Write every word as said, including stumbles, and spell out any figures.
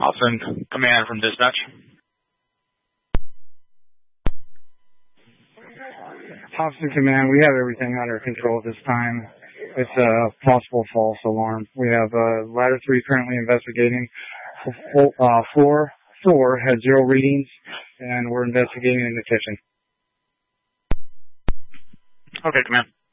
Austin, command from dispatch. Austin Command, we have everything under control at this time. It's a possible false alarm. We have uh, ladder three currently investigating. Uh, floor four has zero readings, and we're investigating in the kitchen. Okay, command.